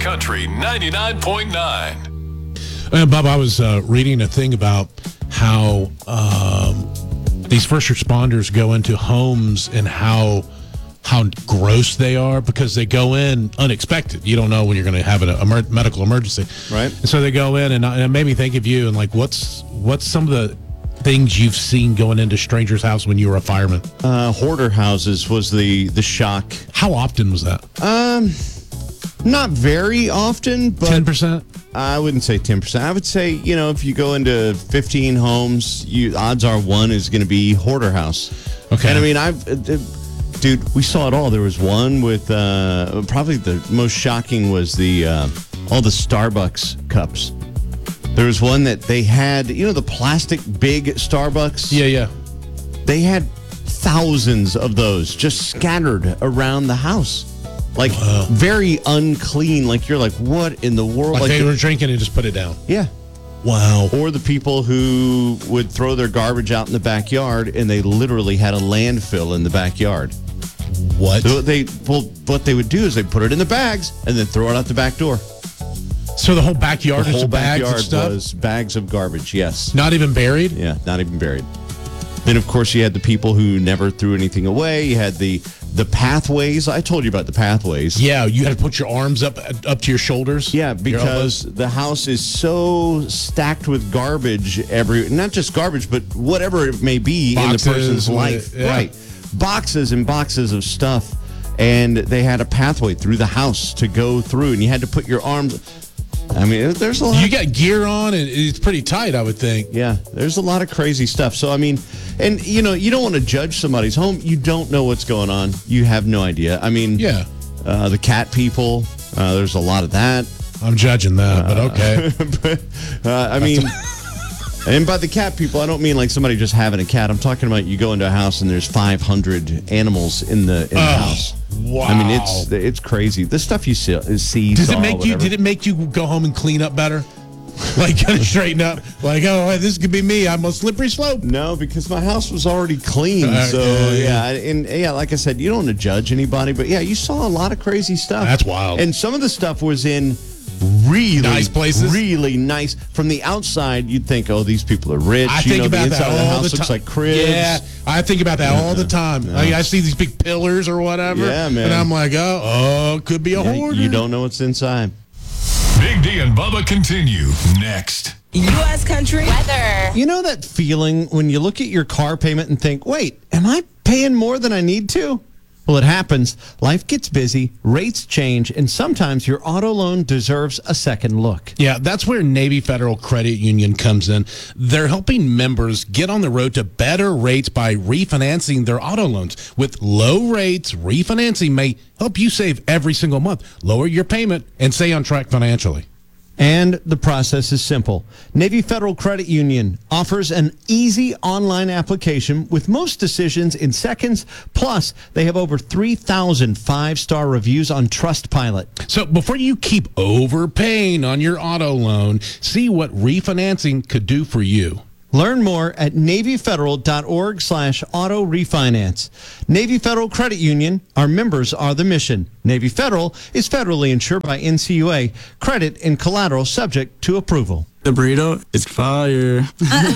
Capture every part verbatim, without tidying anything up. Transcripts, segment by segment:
Country ninety-nine point nine. Uh, Bob, I was uh, reading a thing about how um, these first responders go into homes and how how gross they are because they go in unexpected. You don't know when you're going to have an emer- medical emergency, right? And so they go in, and, and it made me think of you and like, what's what's some of the things you've seen going into strangers' house when you were a fireman? Uh, hoarder houses was the the shock. How often was that? Um, not very often, but ten percent. I wouldn't say ten percent. I would say, you know, if you go into fifteen homes, you odds are one is going to be hoarder house. Okay. And I mean, I've, uh, dude, we saw it all. There was one with uh, probably the most shocking was the uh, all the Starbucks cups. There was one that they had, you know, the plastic big Starbucks. Yeah, yeah. They had thousands of those just scattered around the house. Like, wow. Very unclean. Like, you're like, what in the world? Like, like they the, were drinking and just put it down. Yeah. Wow. Or the people who would throw their garbage out in the backyard and they literally had a landfill in the backyard. What? So they well, what they would do is they put it in the bags and then throw it out the back door. So the whole backyard The is whole bags backyard of stuff? was bags of garbage, yes. Not even buried? Yeah, not even buried. Then, of course, you had the people who never threw anything away. You had the the pathways. I told you about the pathways. Yeah, you had to put your arms up up to your shoulders. Yeah, because the house is so stacked with garbage every, not just garbage, but whatever it may be Boxes, in the person's life. yeah. Right. Boxes and boxes of stuff. And they had a pathway through the house to go through, and you had to put your arms. I mean, there's a lot. You got gear on, and it's pretty tight, I would think. Yeah, there's a lot of crazy stuff. So, I mean, and, you know, you don't want to judge somebody's home. You don't know what's going on. You have no idea. I mean, Yeah. uh, the cat people, uh, there's a lot of that. I'm judging that, but okay. but, uh, I mean, and by the cat people, I don't mean like somebody just having a cat. I'm talking about you go into a house and there's five hundred animals in the, in the Oh, house. wow. I mean, it's it's crazy. The stuff you see, see Does saw, it make you? whatever. Did it make you go home and clean up better? Like kind of straighten up? Like, oh, this could be me. I'm a slippery slope. No, because my house was already clean. Uh, so yeah, yeah. yeah, and yeah, like I said, you don't want to judge anybody, but yeah, you saw a lot of crazy stuff. That's wild. And some of the stuff was in really Nice places? really nice. From the outside, you'd think, oh, these people are rich. I you think know, about the inside that of the all house the looks time. like cribs. Yeah, I think about that all the time. Like, I see these big pillars or whatever. Yeah, man. And I'm like, oh, oh, could be a Yeah, hoarder. you don't know what's inside. Big D and Bubba continue next. U S Country weather. You know that feeling when you look at your car payment and think, wait, am I paying more than I need to? Well, it happens. Life gets busy, rates change, and sometimes your auto loan deserves a second look. Yeah, that's where Navy Federal Credit Union comes in. They're helping members get on the road to better rates by refinancing their auto loans. With low rates, refinancing may help you save every single month, lower your payment, and stay on track financially. And the process is simple. Navy Federal Credit Union offers an easy online application with most decisions in seconds. Plus, they have over three thousand five-star reviews on Trustpilot. So before you keep overpaying on your auto loan, see what refinancing could do for you. Learn more at NavyFederal.org slash auto refinance. Navy Federal Credit Union, our members are the mission. Navy Federal is federally insured by N C U A. Credit and collateral subject to approval. The burrito is fire.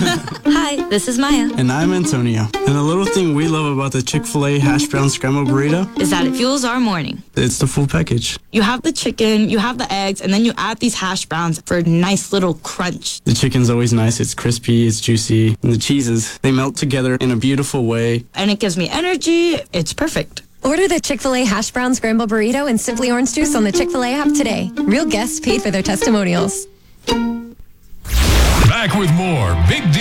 Hi, this is Maya. And I'm Antonio. And the little thing we love about the Chick-fil-A hash brown scrambled burrito Is that it fuels our morning. it's the full package. You have the chicken, you have the eggs, and then you add these hash browns for a nice little crunch. The chicken's always nice. It's crispy, it's juicy. And the cheeses, they melt together in a beautiful way. And it gives me energy. It's perfect. Order the Chick-fil-A Hash Brown Scramble Burrito and Simply Orange Juice on the Chick-fil-A app today. Real guests paid for their testimonials. Back with more Big D